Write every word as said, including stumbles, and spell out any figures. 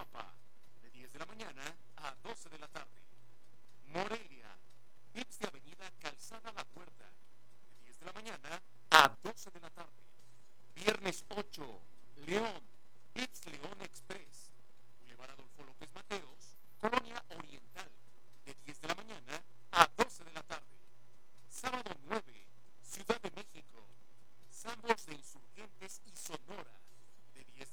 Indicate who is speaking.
Speaker 1: Jalapa, de diez de la mañana a doce de la tarde. Morelia, V I P S de Avenida Calzada La Puerta, de diez de la mañana a doce de la tarde. Viernes ocho, León, V I P S León